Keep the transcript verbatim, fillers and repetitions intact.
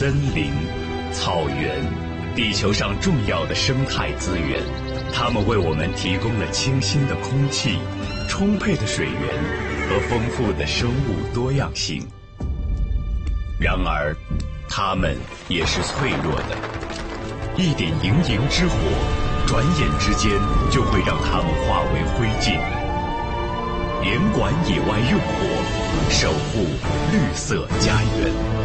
森林、草原，地球上重要的生态资源，它们为我们提供了清新的空气、充沛的水源和丰富的生物多样性。然而，它们也是脆弱的，一点营营之火，转眼之间就会让它们化为灰烬。严管野外用火，守护绿色家园。